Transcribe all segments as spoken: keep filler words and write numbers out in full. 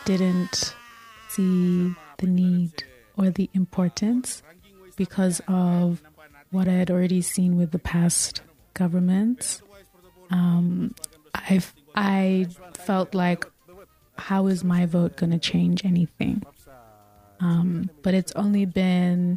didn't see the need or the importance because of what I had already seen with the past governments. Um, I I felt like, how is my vote going to change anything? Um, but it's only been,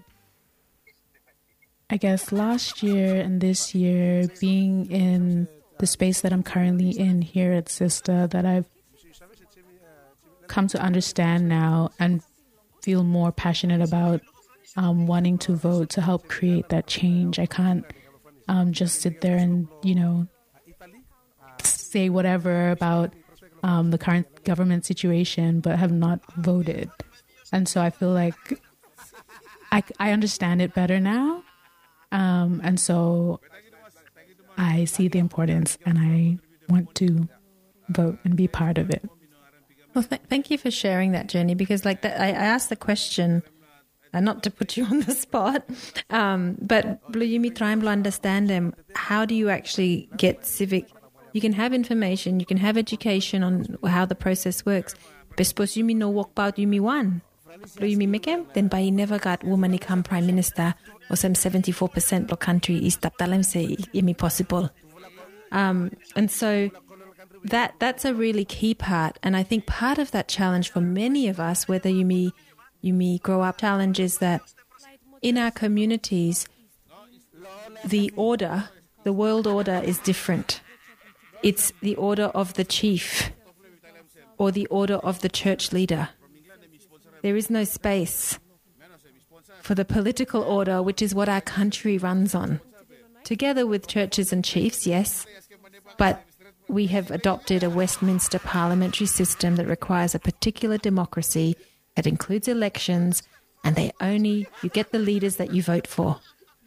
I guess, last year and this year, being in the space that I'm currently in here at Sister, that I've come to understand now and feel more passionate about um, wanting to vote to help create that change. I can't um, just sit there and, you know, say whatever about um, the current government situation, but have not voted. And so I feel like I, I understand it better now. Um, and so I see the importance and I want to vote and be part of it. Well, th- thank you for sharing that, Jenny, because like that, I, I asked the question, uh, not to put you on the spot, um, but Bluyumi Triangle understand them. How do you actually get civic? You can have information, you can have education on how the process works. But suppose you no walk about you one. Bluyumi Mekem, then by never got woman become prime minister or some seventy-four percent of country is taptalam say imi possible. Um, and so That that's a really key part, and I think part of that challenge for many of us, whether you may you may grow up, challenge is that in our communities, the order, the world order, is different. It's the order of the chief or the order of the church leader. There is no space for the political order, which is what our country runs on, together with churches and chiefs, yes, but we have adopted a Westminster parliamentary system that requires a particular democracy that includes elections, and they only, you get the leaders that you vote for.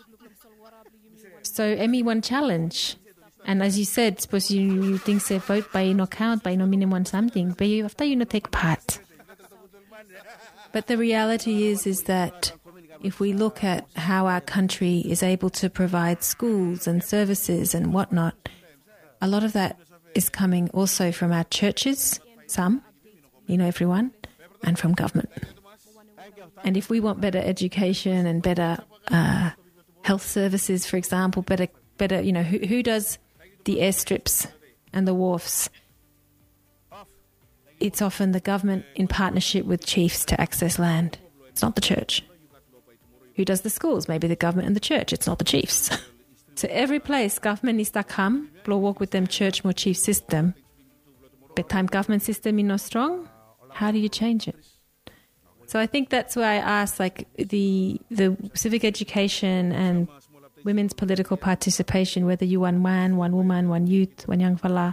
So, Emmy, one challenge, and as you said, suppose you, you think say vote by no count, by no minimum something, but you after you not take part. But the reality is, is that if we look at how our country is able to provide schools and services and whatnot, a lot of that is coming also from our churches, some, you know, everyone, and from government. And if we want better education and better uh, health services, for example, better, better, you know, who, who does the airstrips and the wharfs? It's often the government in partnership with chiefs to access land. It's not the church. Who does the schools? Maybe the government and the church. It's not the chiefs. So every place government needs to come, blow work with them church more chief system. But time government system is not strong, how do you change it? So I think that's why I asked, like the the civic education and women's political participation, whether you one man, one woman, one youth, one young fella,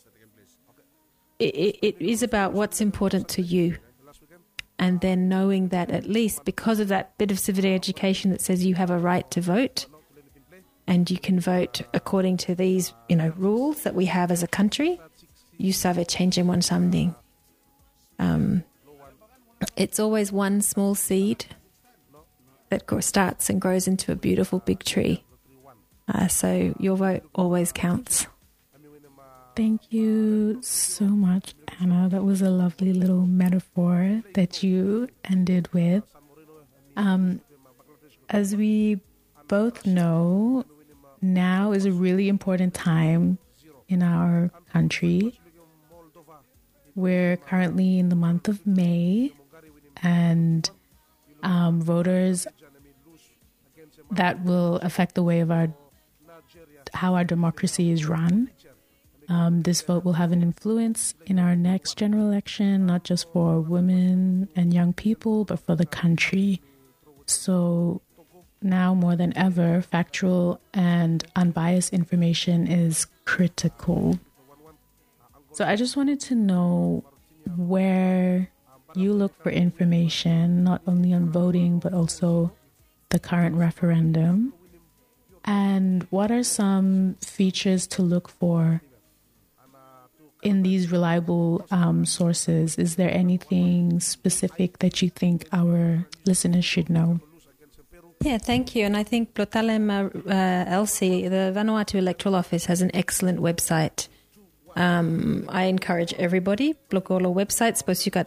it, it, it is about what's important to you. And then knowing that at least because of that bit of civic education that says you have a right to vote, and you can vote according to these, you know, rules that we have as a country, you have a change in one something. Um, it's always one small seed that grow, starts and grows into a beautiful big tree. Uh, so your vote always counts. Thank you so much, Anna. That was a lovely little metaphor that you ended with. Um, as we both know, now is a really important time in our country. We're currently in the month of May, and um, voters, that will affect the way of our how our democracy is run. Um, this vote will have an influence in our next general election, not just for women and young people, but for the country. So now more than ever, factual and unbiased information is critical. So I just wanted to know where you look for information, not only on voting, but also the current referendum. And what are some features to look for in these reliable um, sources? Is there anything specific that you think our listeners should know? Yeah, thank you. And I think Plotalem uh, Elsie, the Vanuatu Electoral Office, has an excellent website. Um, I encourage everybody, Blogolo website, suppose you got